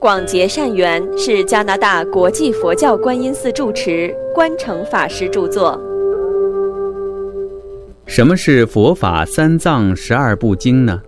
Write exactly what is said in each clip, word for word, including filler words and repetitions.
广结善缘是加拿大国际佛教观音寺住持观诚法师著作。 什么是佛法三藏十二部经呢？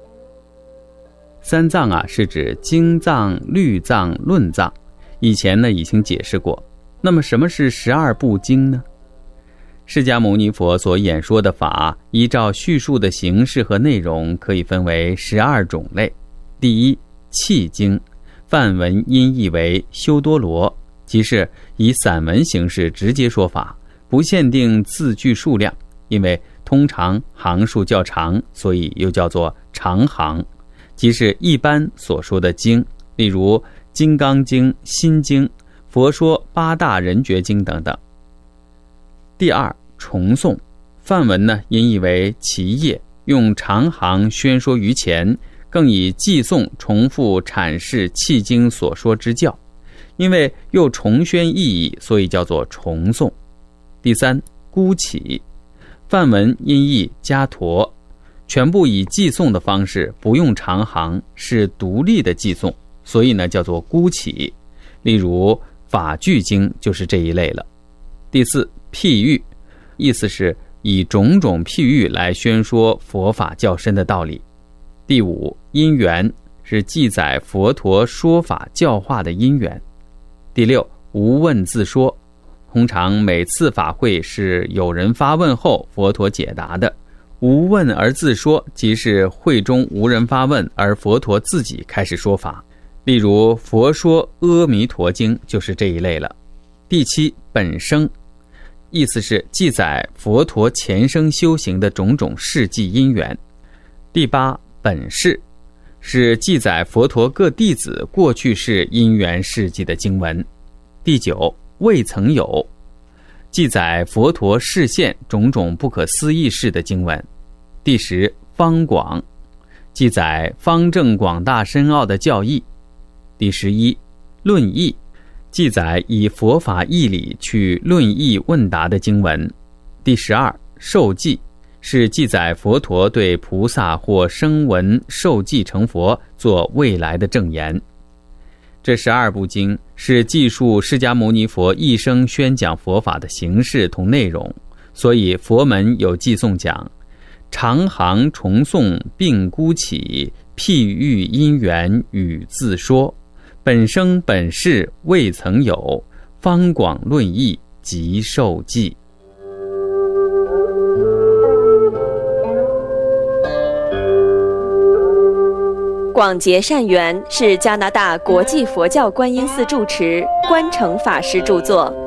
三藏啊，是指经藏、律藏、论藏，以前呢已经解释过。那么什么是十二部经呢？释迦牟尼佛所演说的法，依照叙述的形式和内容，可以分为十二种类。第一，契经，梵文音译为修多罗，即是以散文形式直接说法，不限定字句数量，因为通常行数较长，所以又叫做长行，即是一般所说的经，例如金刚经、心经、佛说八大人觉经等等。第二，重诵，梵文呢音译为其业，用长行宣说于前，更以寄诵重复阐释契经所说之教，因为又重宣意义，所以叫做重诵。第三，孤起，梵文音译伽陀，全部以寄诵的方式，不用长行，是独立的寄诵，所以呢叫做孤起。例如法句经就是这一类了。第四，譬喻，意思是以种种譬喻来宣说佛法较深的道理。第五，因缘，是记载佛陀说法教化的因缘。第六，无问自说，通常每次法会是有人发问后佛陀解答的，无问而自说，即是会中无人发问而佛陀自己开始说法，例如佛说阿弥陀经就是这一类了。第七，本生，意思是记载佛陀前生修行的种种事迹因缘。第八，本事，是记载佛陀各弟子过去世因缘事迹的经文。第九，未曾有，记载佛陀示现种种不可思议事的经文。第十，方广，记载方正广大深奥的教义。第十一，论义，记载以佛法义理去论义问答的经文。第十二，受记，是记载佛陀对菩萨或声闻受记成佛做未来的证言。这十二部经是记述释迦牟尼佛一生宣讲佛法的形式同内容，所以佛门有记诵讲，长行重诵并孤起，譬喻因缘与自说，本生本事未曾有，方广论义即受记。 广结善缘是加拿大国际佛教观音寺住持观诚法师著作。